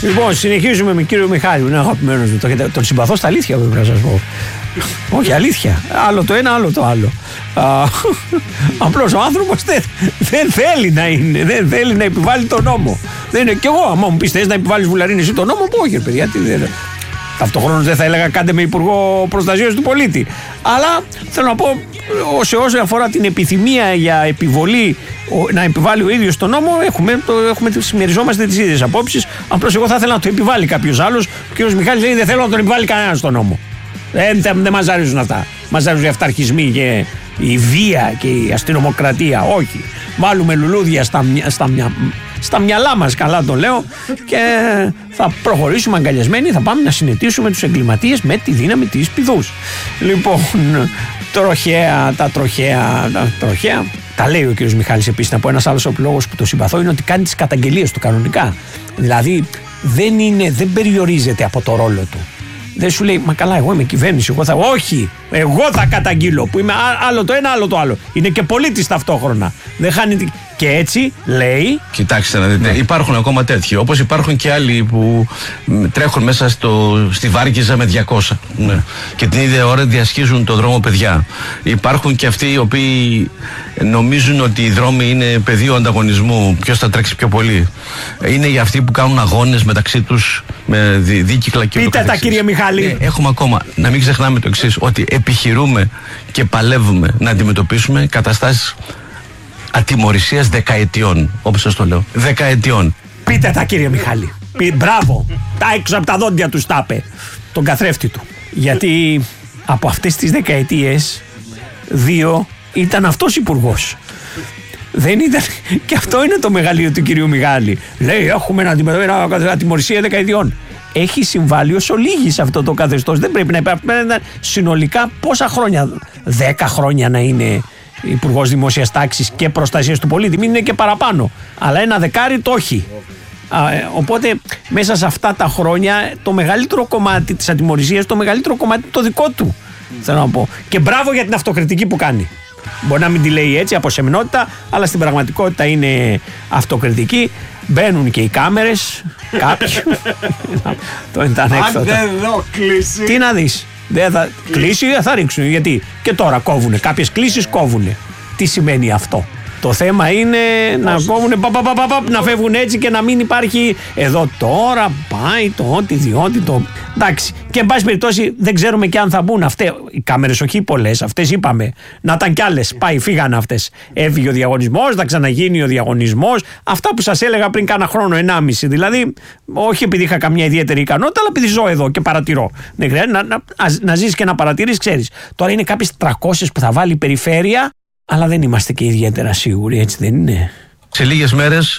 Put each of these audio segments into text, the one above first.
Λοιπόν, συνεχίζουμε με κύριο Μιχάλη, είναι αγαπημένος μου. Τον συμπαθώ στα αλήθεια, πρέπει να σας πω. Όχι, αλήθεια. Άλλο το ένα, άλλο το άλλο. Απλώς ο άνθρωπος δεν θέλει να είναι, δεν θέλει να επιβάλλει τον νόμο. Δεν είναι κι εγώ. Άμα μου πεις θες να επιβάλλεις βουλαρίνη εσύ τον νόμο, πω όχι, παιδιά, τι δεν. Ταυτοχρόνως δεν θα έλεγα κάντε με Υπουργό Προστασίας του Πολίτη. Αλλά θέλω να πω, όσο αφορά την επιθυμία για επιβολή, να επιβάλλει ο ίδιος τον νόμο, συμμεριζόμαστε τις ίδιες απόψεις. Απλώς εγώ θα ήθελα να το επιβάλλει κάποιος άλλος. Ο κ. Μιχάλης λέει δεν θέλω να τον επιβάλλει κανένας τον νόμο. Δεν μας αρέσουν αυτά. Μας αρέσουν οι αυταρχισμοί και η βία και η αστυνομοκρατία. Όχι. Βάλουμε λουλούδια στα μυαλά μας, καλά το λέω, και θα προχωρήσουμε αγκαλιασμένοι, θα πάμε να συνετήσουμε τους εγκληματίες με τη δύναμη της πηδούς. Λοιπόν, τα τροχαία. Τα λέει ο κ. Μιχάλης επίσης. Να πω, ένας άλλος λόγος που το συμπαθώ είναι ότι κάνει τις καταγγελίες του κανονικά. Δηλαδή δεν περιορίζεται από το ρόλο του. Δεν σου λέει, μα καλά, εγώ είμαι κυβέρνηση. Όχι, εγώ θα καταγγείλω. Που είμαι άλλο το ένα, άλλο το άλλο. Είναι και πολίτης ταυτόχρονα. Δεν χάνει. Και έτσι λέει. Κοιτάξτε να δείτε, υπάρχουν ακόμα τέτοιοι. Όπως υπάρχουν και άλλοι που τρέχουν μέσα στη Βάρκιζα με 200. Ναι. Και την ίδια ώρα διασχίζουν το δρόμο παιδιά. Υπάρχουν και αυτοί οι οποίοι νομίζουν ότι οι δρόμοι είναι πεδίο ανταγωνισμού. Ποιος θα τρέξει πιο πολύ. Είναι για αυτοί που κάνουν αγώνες μεταξύ τους με δίκυκλα και πείτε τα, κύριε Μιχάλη. Έχουμε ακόμα, να μην ξεχνάμε το εξής, ότι επιχειρούμε και παλεύουμε να αντιμετωπίσουμε καταστάσεις ατιμωρησίας δεκαετιών, όπως σας το λέω. Δεκαετιών. Πείτε τα, κύριε Μιχάλη. Μπράβο. Τα έξω από τα δόντια του τάπε. Τον καθρέφτη του. Γιατί από αυτές τις δεκαετίες 2 ήταν αυτός υπουργός. Δεν ήταν. Και αυτό είναι το μεγαλείο του κυρίου Μιχάλη. Λέει έχουμε να αντιμετωπίσουμε ατιμωρησία δεκαετιών. Έχει συμβάλει ως ολίγη σε αυτό το καθεστώς. Δεν πρέπει να υπάρχει. Συνολικά πόσα χρόνια, 10 χρόνια να είναι Υπουργός Δημόσιας Τάξης και Προστασίας του Πολίτη, μην είναι και παραπάνω. Αλλά ένα δεκάρι το έχει. Οπότε μέσα σε αυτά τα χρόνια το μεγαλύτερο κομμάτι της ατιμωρησίας, το μεγαλύτερο κομμάτι το δικό του. Θέλω να πω. Και μπράβο για την αυτοκριτική που κάνει. Μπορεί να μην τη λέει έτσι από σεμνότητα, αλλά στην πραγματικότητα είναι αυτοκριτική. Μπαίνουν και οι κάμερες. Κάποιοι. Το ήταν έκθετο. Αν δεν δω κλείσει. Τι να δεις. Δεν θα κλείσει, θα ρίξουν. Γιατί και τώρα κόβουνε. Κάποιες κλήσεις κόβουνε. Τι σημαίνει αυτό? Το θέμα είναι να κόβουνε, να φεύγουν έτσι και να μην υπάρχει εδώ τώρα πάει το ότι, διότι το. Εντάξει. Και εν πάση περιπτώσει δεν ξέρουμε και αν θα μπουν αυτές. Οι κάμερες, όχι πολλές, αυτές είπαμε. Να ήταν κι άλλες. Πάει, φύγανε αυτές. Έφυγε ο διαγωνισμός, θα ξαναγίνει ο διαγωνισμός. Αυτά που σας έλεγα πριν κάνα χρόνο, 1,5. Δηλαδή, όχι επειδή είχα καμιά ιδιαίτερη ικανότητα, αλλά επειδή ζω εδώ και παρατηρώ. Δεν χρειάζεται να ζεις και να παρατηρείς, ξέρεις. Τώρα είναι κάποιες 300 που θα βάλει η περιφέρεια. Αλλά δεν είμαστε και ιδιαίτερα σίγουροι, έτσι δεν είναι? Σε λίγες μέρες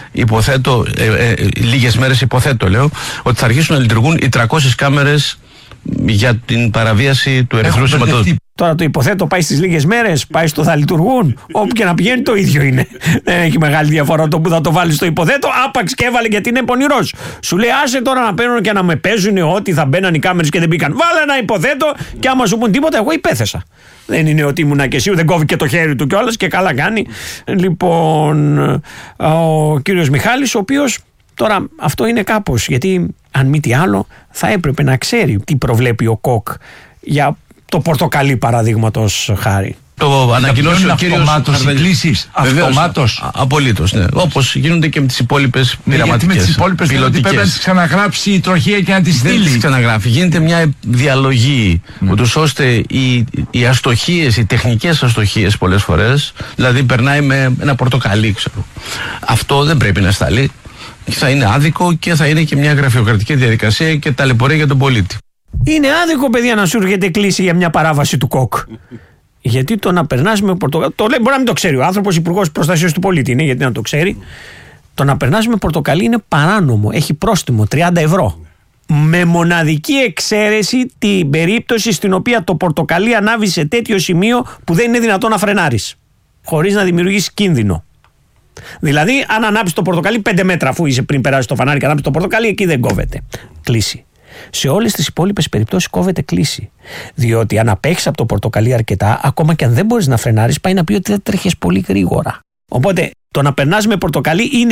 υποθέτω, λέω, ότι θα αρχίσουν να λειτουργούν οι 300 κάμερες για την παραβίαση του ερυθρού σηματοδότη. Τώρα το υποθέτω πάει στις λίγες μέρες, πάει στο θα λειτουργούν. Όπου και να πηγαίνει το ίδιο είναι. Δεν έχει μεγάλη διαφορά το που θα το βάλει στο υποθέτω. Άπαξ και έβαλε γιατί είναι πονηρός. Σου λέει άσε τώρα να παίρνουν και να με παίζουν ότι θα μπαίναν οι κάμερες και δεν μπήκαν. Βάλε ένα υποθέτω και άμα σου πούν τίποτα, εγώ υπέθεσα. Δεν είναι ότι ήμουνα και εσύ, δεν κόβει και το χέρι του κιόλας και καλά κάνει. Λοιπόν, ο κύριος Μιχάλης, ο οποίος τώρα αυτό είναι κάπως, γιατί αν μη τι άλλο θα έπρεπε να ξέρει τι προβλέπει ο ΚΟΚ για το πορτοκαλί παραδείγματος χάρη. Το ανακοινώσει ο κύριος κλήσεις. Αυτομάτως. Απολύτως, ναι. Όπως γίνονται και με τις υπόλοιπες πειραματικές. Γιατί με τις υπόλοιπες πρέπει να τις ξαναγράψει η τροχία και να τις στείλει. Δεν τις ξαναγράφει. Γίνεται μια διαλογή, ούτως ώστε οι αστοχίες, οι τεχνικές αστοχίες πολλές φορές, δηλαδή περνάει με ένα πορτοκαλί, ξέρω. Αυτό δεν πρέπει να σταλεί. Θα είναι άδικο και θα είναι και μια γραφειοκρατική διαδικασία και ταλαιπωρία για τον πολίτη. Είναι άδικο, παιδιά, να σου έρχεται κλίση για μια παράβαση του ΚΟΚ. Γιατί το να περνάς με πορτοκαλί. Το λέει, μπορεί να μην το ξέρει. Ο άνθρωπος Υπουργός Προστασίας του Πολίτη είναι, γιατί να το ξέρει. Το να περνάς με πορτοκαλί είναι παράνομο. Έχει πρόστιμο 30 ευρώ. Με μοναδική εξαίρεση την περίπτωση στην οποία το πορτοκαλί ανάβει σε τέτοιο σημείο που δεν είναι δυνατόν να φρενάρεις. Χωρίς να δημιουργήσει κίνδυνο. Δηλαδή, αν ανάψεις το πορτοκαλί 5 μέτρα αφού είσαι πριν περάσει το φανάρι και ανάψεις το πορτοκαλί, εκεί δεν κόβεται κλίση. Σε όλες τις υπόλοιπες περιπτώσεις κόβεται κλίση. Διότι αν απέχεις από το πορτοκαλί αρκετά, ακόμα και αν δεν μπορείς να φρενάρεις, πάει να πει ότι δεν τρέχεις πολύ γρήγορα. Οπότε το να περνάς με πορτοκαλί είναι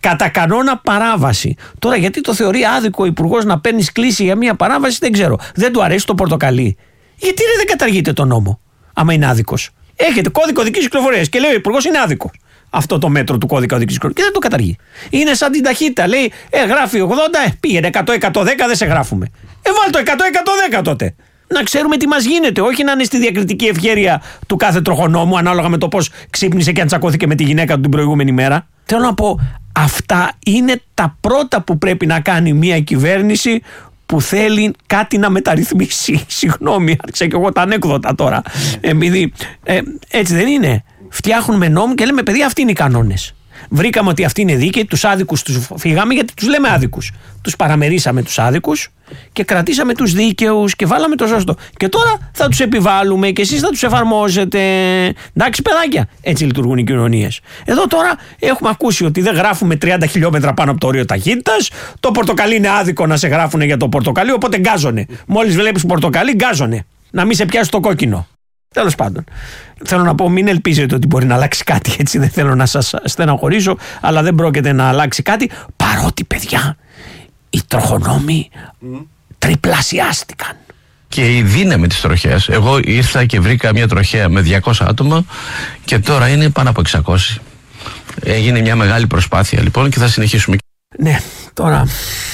κατά κανόνα παράβαση. Τώρα, γιατί το θεωρεί άδικο ο υπουργός να παίρνει κλίση για μια παράβαση, δεν ξέρω. Δεν του αρέσει το πορτοκαλί. Γιατί δεν καταργείτε τον νόμο, άμα είναι άδικος? Έχετε κώδικο οδικής κυκλοφορίας και λέει ο υπουργός είναι άδικο αυτό το μέτρο του κώδικα οδικής κυκλοφορίας και δεν το καταργεί. Είναι σαν την ταχύτητα. Λέει, γράφει 80, πήγαινε 100-110, δεν σε γράφουμε. Βάλ το 100-110 τότε. Να ξέρουμε τι μας γίνεται, όχι να είναι στη διακριτική ευχέρεια του κάθε τροχονόμου ανάλογα με το πώς ξύπνησε και αν τσακώθηκε με τη γυναίκα του την προηγούμενη μέρα. Θέλω να πω, αυτά είναι τα πρώτα που πρέπει να κάνει μια κυβέρνηση που θέλει κάτι να μεταρρυθμίσει. Συγγνώμη, άρχισα και εγώ τα ανέκδοτα τώρα. Επειδή έτσι δεν είναι. Φτιάχνουμε νόμο και λέμε, παιδιά, αυτοί είναι οι κανόνες. Βρήκαμε ότι αυτοί είναι δίκαιοι, τους άδικους τους φύγαμε γιατί τους λέμε άδικους. Τους παραμερίσαμε τους άδικους και κρατήσαμε τους δίκαιους και βάλαμε το σωστό. Και τώρα θα τους επιβάλλουμε και εσείς θα τους εφαρμόζετε. Εντάξει, παιδάκια, έτσι λειτουργούν οι κοινωνίες. Εδώ τώρα έχουμε ακούσει ότι δεν γράφουμε 30 χιλιόμετρα πάνω από το όριο ταχύτητας. Το πορτοκαλί είναι άδικο να σε γράφουν για το πορτοκαλί, οπότε γκάζωνε. Μόλις βλέπεις πορτοκαλί, γκάζωνε. Να μην σε πιάσει το κόκκινο. Τέλος πάντων, θέλω να πω, μην ελπίζετε ότι μπορεί να αλλάξει κάτι, έτσι, δεν θέλω να σας στεναχωρήσω, αλλά δεν πρόκειται να αλλάξει κάτι, παρότι, παιδιά, οι τροχονόμοι τριπλασιάστηκαν. Και η δύναμη της τροχέας. Εγώ ήρθα και βρήκα μια τροχέα με 200 άτομα και τώρα είναι πάνω από 600. Έγινε μια μεγάλη προσπάθεια λοιπόν και θα συνεχίσουμε. Ναι, τώρα...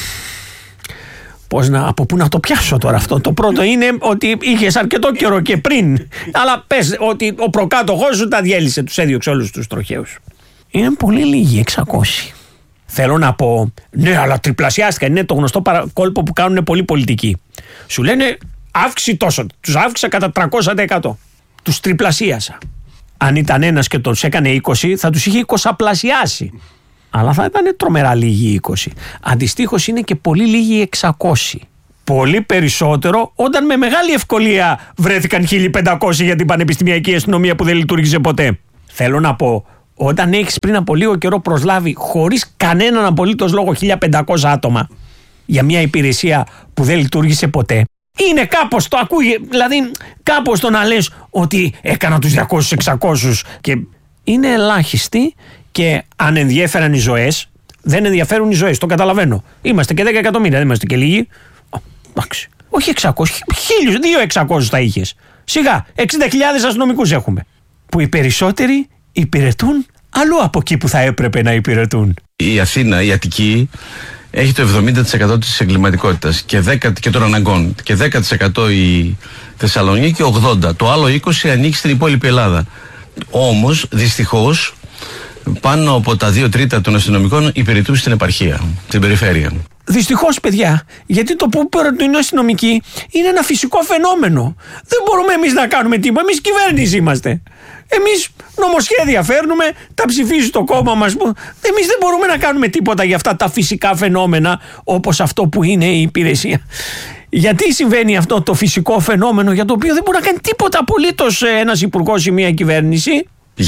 από πού να το πιάσω τώρα αυτό? Το πρώτο είναι ότι είχες αρκετό καιρό και πριν. Αλλά πες ότι ο προκάτοχός σου τα διέλυσε, τους έδιωξε όλους τους τροχαίους. Είναι πολύ λίγοι, 600. Θέλω να πω, ναι, αλλά τριπλασιάστηκαν. Είναι το γνωστό κόλπο που κάνουν πολλοί πολιτικοί. Σου λένε αύξηση τόσο. Τους αύξησα κατά 300%. Τους τριπλασίασα. Αν ήταν ένας και τους έκανε 20, θα τους είχε 20πλασιάσει. Αλλά θα ήταν τρομερά λίγοι 20. Αντιστοίχως είναι και πολύ λίγοι 600. Πολύ περισσότερο όταν με μεγάλη ευκολία βρέθηκαν 1500 για την πανεπιστημιακή αστυνομία που δεν λειτουργήσε ποτέ. Θέλω να πω, όταν έχεις πριν από λίγο καιρό προσλάβει χωρίς κανέναν απολύτως λόγο 1500 άτομα για μια υπηρεσία που δεν λειτουργήσε ποτέ, είναι κάπως, το ακούγε, δηλαδή κάπως το να λες ότι έκανα τους 200-600 και είναι ελάχιστοι. Και αν ενδιέφεραν οι ζωές, δεν ενδιαφέρουν οι ζωές, το καταλαβαίνω. Είμαστε και 10 εκατομμύρια, δεν είμαστε και λίγοι. Εντάξει. Όχι 600, 1.000, 2.600 θα είχες. Σιγά, 60.000 αστυνομικούς έχουμε. Που οι περισσότεροι υπηρετούν αλλού από εκεί που θα έπρεπε να υπηρετούν. Η Αθήνα, η Αττική, έχει το 70% της εγκληματικότητας και των αναγκών. Και 10% η Θεσσαλονίκη και 80%. Το άλλο 20% ανήκει στην υπόλοιπη Ελλάδα. Όμως, δυστυχώς, πάνω από τα 2/3 των αστυνομικών υπηρετούν στην επαρχία, στην περιφέρεια. Δυστυχώς, παιδιά, γιατί το που υπηρετούν οι αστυνομικοί είναι ένα φυσικό φαινόμενο. Δεν μπορούμε εμείς να κάνουμε τίποτα. Εμείς κυβέρνηση είμαστε. Εμείς νομοσχέδια φέρνουμε, τα ψηφίζει το κόμμα μας. Εμείς δεν μπορούμε να κάνουμε τίποτα για αυτά τα φυσικά φαινόμενα όπως αυτό που είναι η υπηρεσία. Γιατί συμβαίνει αυτό το φυσικό φαινόμενο για το οποίο δεν μπορεί να κάνει τίποτα απολύτως ένας υπουργός ή μια κυβέρνηση?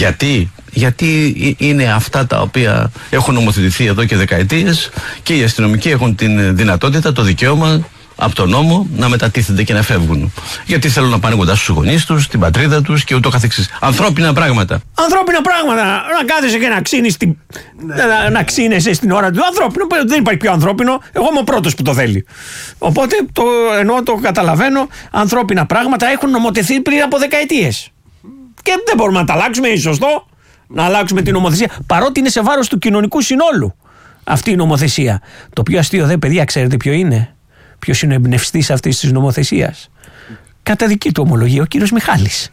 Γιατί είναι αυτά τα οποία έχουν νομοθετηθεί εδώ και δεκαετίες και οι αστυνομικοί έχουν την δυνατότητα, το δικαίωμα από τον νόμο να μετατίθενται και να φεύγουν. Γιατί θέλουν να πάνε κοντά στους γονείς τους, την πατρίδα τους και ούτω καθεξής. Ανθρώπινα πράγματα. Ανθρώπινα πράγματα. Να κάθεσαι και να ξύνεις να ξύνεσαι στην ώρα του. Ανθρώπινο. Δεν υπάρχει πιο ανθρώπινο. Εγώ είμαι ο πρώτος που το θέλει. Οπότε ενώ το καταλαβαίνω, ανθρώπινα πράγματα έχουν νομοθετηθεί πριν από δεκαετίες. Και δεν μπορούμε να τα αλλάξουμε, είναι σωστό να αλλάξουμε την νομοθεσία, παρότι είναι σε βάρος του κοινωνικού συνόλου αυτή η νομοθεσία. Το πιο αστείο, παιδιά, ξέρετε ποιο είναι? Ποιος είναι ο εμπνευστής αυτής της νομοθεσίας? Κατά δική του ομολογία, ο κύριος Μιχάλης.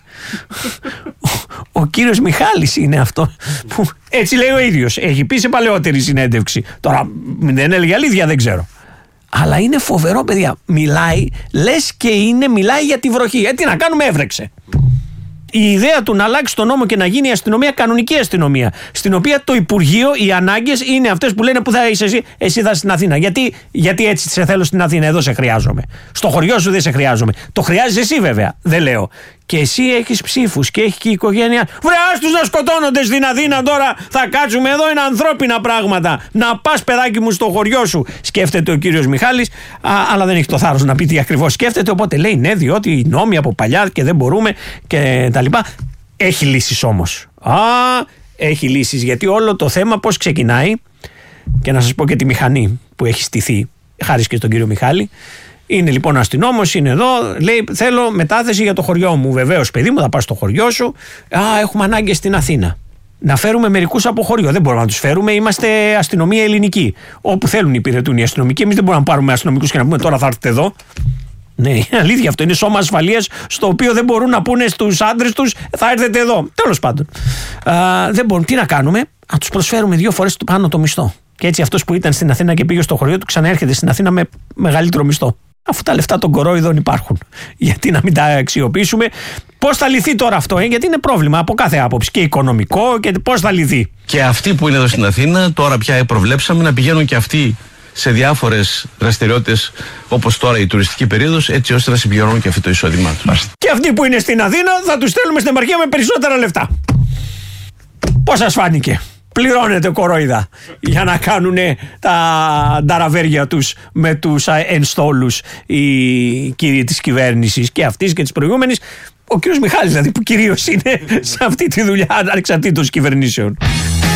Ο κύριος Μιχάλης είναι αυτό που έτσι λέει ο ίδιος. Έχει πει σε παλαιότερη συνέντευξη. Τώρα δεν έλεγε αλήθεια, δεν ξέρω. Αλλά είναι φοβερό, παιδιά. Μιλάει, λες και μιλάει για τη βροχή. Τι να κάνουμε, έβρεξε. Η ιδέα του να αλλάξει τον νόμο και να γίνει η αστυνομία κανονική αστυνομία, στην οποία το Υπουργείο, οι ανάγκες είναι αυτές που λένε που θα είσαι εσύ θα είσαι στην Αθήνα. Γιατί έτσι σε θέλω στην Αθήνα, εδώ σε χρειάζομαι. Στο χωριό σου δεν σε χρειάζομαι. Το χρειάζεσαι εσύ, βέβαια, δεν λέω. Και εσύ έχεις ψήφους και έχει και η οικογένεια. Βρε, άστους να σκοτώνονται στην Αθήνα τώρα. Θα κάτσουμε εδώ, είναι ανθρώπινα πράγματα. Να πας, παιδάκι μου, στο χωριό σου. Σκέφτεται ο κύριος Μιχάλης, αλλά δεν έχει το θάρρος να πει τι ακριβώς σκέφτεται. Οπότε λέει ναι, διότι οι νόμοι από παλιά και δεν μπορούμε και τα λοιπά. Έχει λύσεις όμως. Έχει λύσεις, γιατί όλο το θέμα πώς ξεκινάει? και να σας πω και τη μηχανή που έχει στηθεί, χάρη και στον κύριο Μιχάλη. Είναι λοιπόν αστυνόμος, είναι εδώ, λέει: θέλω μετάθεση για το χωριό μου. Βεβαίως, παιδί μου, θα πας στο χωριό σου. Έχουμε ανάγκες στην Αθήνα. Να φέρουμε μερικούς από χωριό. Δεν μπορούμε να τους φέρουμε, είμαστε αστυνομία ελληνική. Όπου θέλουν υπηρετούν οι αστυνομικοί. Εμείς δεν μπορούμε να πάρουμε αστυνομικούς και να πούμε: τώρα θα έρθετε εδώ. Ναι, είναι αλήθεια αυτό. Είναι σώμα ασφαλείας στο οποίο δεν μπορούν να πούνε στους άντρες τους: θα έρθετε εδώ. Τέλος πάντων. Δεν μπορούν. Τι να κάνουμε, να τους προσφέρουμε 2 φορές πάνω το μισθό. Και έτσι αυτός που ήταν στην Αθήνα και πήγε στο χωριό του ξαναέρχεται στην Αθήνα με μεγαλύτερο μισθό. Αφού τα λεφτά των κορόιδων υπάρχουν. Γιατί να μην τα αξιοποιήσουμε. Πώς θα λυθεί τώρα αυτό, γιατί είναι πρόβλημα από κάθε άποψη. Και οικονομικό και πώς θα λυθεί. Και αυτοί που είναι εδώ στην Αθήνα, τώρα πια προβλέψαμε να πηγαίνουν και αυτοί σε διάφορες δραστηριότητες, όπως τώρα η τουριστική περίοδος, έτσι ώστε να συμπληρώνουν και αυτό το εισόδημά τους. Και αυτοί που είναι στην Αθήνα θα τους στέλνουμε στην επαρχία με περισσότερα λεφτά. Πώς σας φάνηκε? Πληρώνετε κορόιδα για να κάνουν τα νταραβέρια τους με τους ενστόλους οι κύριοι της κυβέρνησης και αυτής και της προηγούμενης. Ο κύριος Μιχάλης δηλαδή, που κυρίως είναι σε αυτή τη δουλειά ανεξαρτήτως κυβερνήσεων.